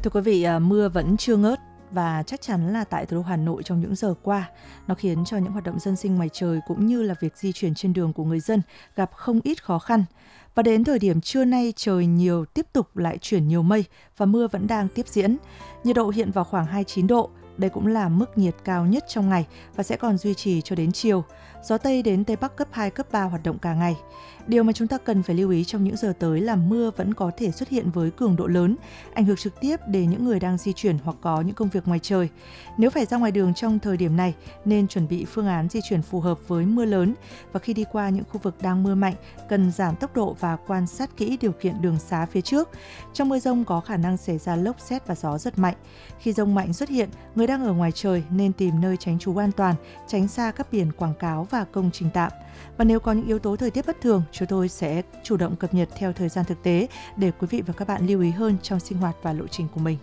Thưa quý vị, mưa vẫn chưa ngớt và chắc chắn là tại thủ đô Hà Nội trong những giờ qua, nó khiến cho những hoạt động dân sinh ngoài trời cũng như là việc di chuyển trên đường của người dân gặp không ít khó khăn. Và đến thời điểm trưa nay, trời tiếp tục lại chuyển nhiều mây và mưa vẫn đang tiếp diễn. Nhiệt độ hiện vào khoảng 29 độ. Đây cũng là mức nhiệt cao nhất trong ngày và sẽ còn duy trì cho đến chiều. Gió Tây đến Tây Bắc cấp 2, cấp 3 hoạt động cả ngày. Điều mà chúng ta cần phải lưu ý trong những giờ tới là mưa vẫn có thể xuất hiện với cường độ lớn, ảnh hưởng trực tiếp đến những người đang di chuyển hoặc có những công việc ngoài trời. Nếu phải ra ngoài đường trong thời điểm này, nên chuẩn bị phương án di chuyển phù hợp với mưa lớn và khi đi qua những khu vực đang mưa mạnh, cần giảm tốc độ và quan sát kỹ điều kiện đường xá phía trước. Trong mưa dông có khả năng xảy ra lốc sét và gió giật mạnh. Khi dông mạnh xuất hiện, người đang ở ngoài trời nên tìm nơi tránh trú an toàn, tránh xa các biển quảng cáo và công trình tạm. Và nếu có những yếu tố thời tiết bất thường, chúng tôi sẽ chủ động cập nhật theo thời gian thực tế để quý vị và các bạn lưu ý hơn trong sinh hoạt và lộ trình của mình.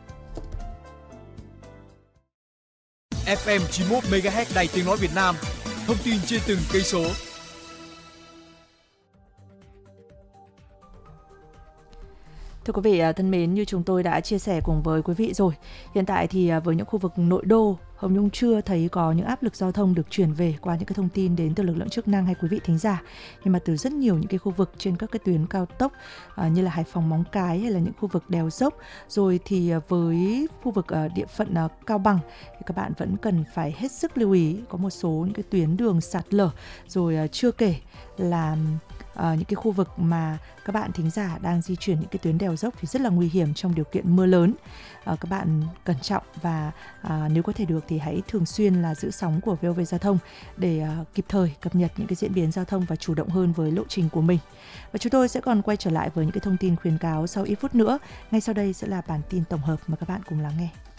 FM 91 MHz Đài Tiếng nói Việt Nam. Thông tin trên từng cây số. Thưa quý vị thân mến, như chúng tôi đã chia sẻ cùng với quý vị rồi, hiện tại thì với những khu vực nội đô, Hồng Nhung chưa thấy có những áp lực giao thông được chuyển về qua những cái thông tin đến từ lực lượng chức năng hay quý vị thính giả. Nhưng mà từ rất nhiều những cái khu vực trên các cái tuyến cao tốc như là Hải Phòng, Móng Cái hay là những khu vực đèo dốc, rồi thì với khu vực địa phận Cao Bằng thì các bạn vẫn cần phải hết sức lưu ý, có một số những cái tuyến đường sạt lở, rồi chưa kể là những cái khu vực mà các bạn thính giả đang di chuyển những cái tuyến đèo dốc thì rất là nguy hiểm trong điều kiện mưa lớn. Các bạn cẩn trọng và nếu có thể được thì hãy thường xuyên là giữ sóng của VOV Giao thông để kịp thời cập nhật những cái diễn biến giao thông và chủ động hơn với lộ trình của mình. Và chúng tôi sẽ còn quay trở lại với những cái thông tin khuyến cáo sau ít phút nữa. Ngay sau đây sẽ là bản tin tổng hợp mà các bạn cùng lắng nghe.